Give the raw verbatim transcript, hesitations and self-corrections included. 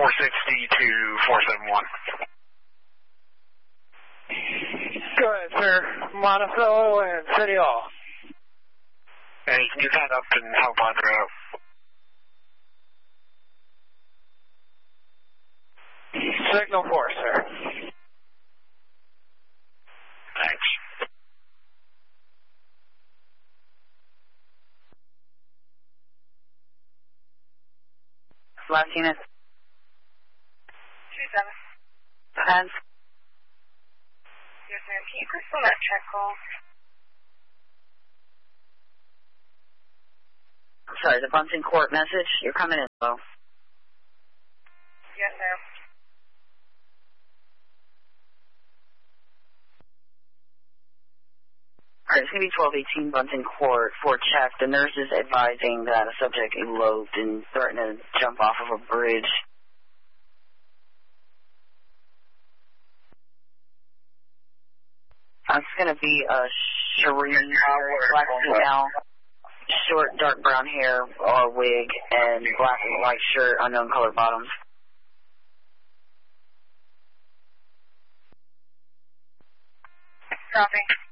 four sixty to four seventy-one. Go ahead, sir. Monticello and City Hall. Hey, get that up and help Padre out. Signal four, sir. Thanks. Last unit. two seven. ten. Yes, ma'am. Can you confirm that check call? Sorry, the Bunting Court message. You're coming in low. Yes, ma'am. Alright, it's going to be twelve eighteen Bunting Court for check. The nurse is advising that a subject eloped and threatened to jump off of a bridge. It's going to be a Shireen, black female, short dark brown hair or wig, and black and white shirt, unknown color bottoms. Copy.